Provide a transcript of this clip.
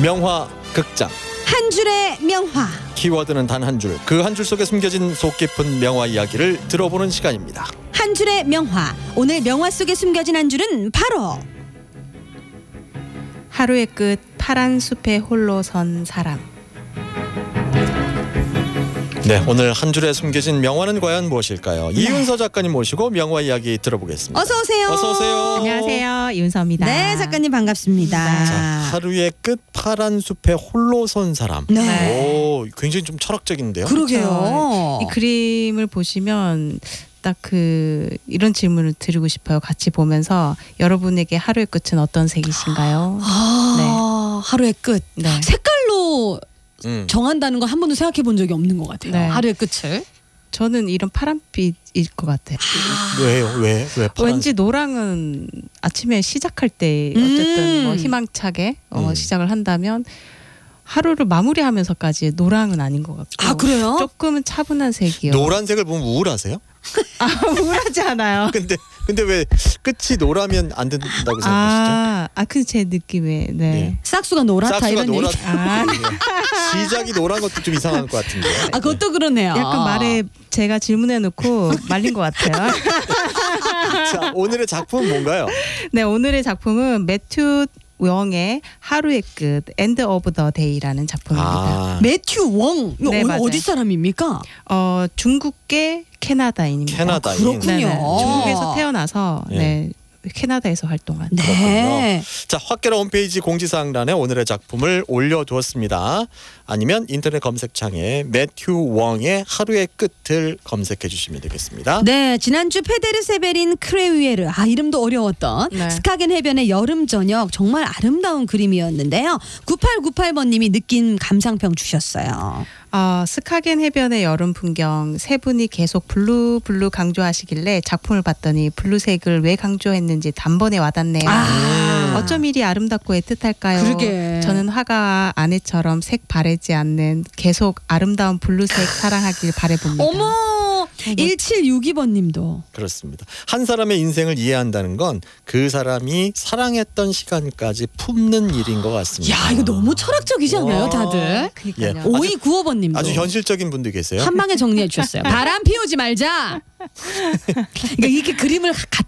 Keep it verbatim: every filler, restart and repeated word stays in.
명화 극장. 한 줄의 명화. 키워드는 단 한 줄. 그 한 줄 속에 숨겨진 속 깊은 명화 이야기를 들어보는 시간입니다. 한 줄의 명화. 오늘 명화 속에 숨겨진 한 줄은 바로 하루의 끝 파란 숲에 홀로 선 사람. 네, 오늘 한 줄에 숨겨진 명화는 과연 무엇일까요? 네. 이윤서 작가님 모시고 명화 이야기 들어보겠습니다. 어서 오세요. 어서 오세요. 안녕하세요, 이윤서입니다. 네, 작가님 반갑습니다. 자, 하루의 끝 파란 숲에 홀로 선 사람. 네. 오, 굉장히 좀 철학적인데요. 그러게요. 이 그림을 보시면 딱 그 이런 질문을 드리고 싶어요. 같이 보면서 여러분에게 하루의 끝은 어떤 색이신가요? 아, 하루의 끝. 네. 색깔로 음. 정한다는 건 한 번도 생각해 본 적이 없는 것 같아요. 네. 하루의 끝을. 저는 이런 파란빛일 것 같아요. 왜요? 왜? 왜 파란? 왠지 노랑은 아침에 시작할 때 어쨌든 음. 뭐 희망차게 어, 음. 시작을 한다면 하루를 마무리하면서까지 노랑은 아닌 것 같고. 아, 그래요? 조금은 차분한 색이요. 노란색을 보면 우울하세요? 아, 우울하지 않아요. 근데 근데 왜 끝이 노라면 안 된다고 생각하시죠? 아, 아, 그 제 느낌에. 네. 예. 싹수가 노랗다 싹수가 이런 노랗. 얘기. 아. 시작이 노란 것도 좀 이상한 것 같은데. 아, 그것도 그러네요. 약간 말에 제가 질문해 놓고 말린 것 같아요. 자, 오늘의 작품은 뭔가요? 네, 오늘의 작품은 매튜 웡의 하루의 끝 End of the Day라는 작품입니다. 아, 매튜 웡. 이거 네, 어, 맞아요. 어디 사람입니까? 어, 중국계 캐나다인입니다. 캐나다인. 그렇군요. 네네. 중국에서 태어나서 예. 네, 캐나다에서 활동한. 네. 자, 확계라 홈페이지 공지사항란에 오늘의 작품을 올려두었습니다. 아니면 인터넷 검색창에 매튜 웡의 하루의 끝을 검색해 주시면 되겠습니다. 네, 지난주 페데르 세베린 크레위에르, 아 이름도 어려웠던 네. 스카겐 해변의 여름 저녁, 정말 아름다운 그림이었는데요. 구팔구팔 번님이 느낀 감상평 주셨어요. 어, 스카겐 해변의 여름 풍경 세 분이 계속 블루 블루 강조하시길래 작품을 봤더니 블루색을 왜 강조했는지 단번에 와닿네요. 아. 어쩜 이리 아름답고 애틋할까요? 그러게. 저는 화가와 아내처럼 색 바래지 않는 계속 아름다운 블루색 사랑하길 바라봅니다. 어머, 일칠육이 번님도. 그렇습니다. 한 사람의 인생을 이해한다는 건 그 사람이 사랑했던 시간까지 품는 일인 것 같습니다. 야, 이거 너무 철학적이지 않아요, 와. 다들? 그러니까요. 예. 오이구오 번님도. 아주 현실적인 분도 계세요. 한 방에 정리해 주셨어요. 바람 피우지 말자. 그러니까 이렇게 그림을 가-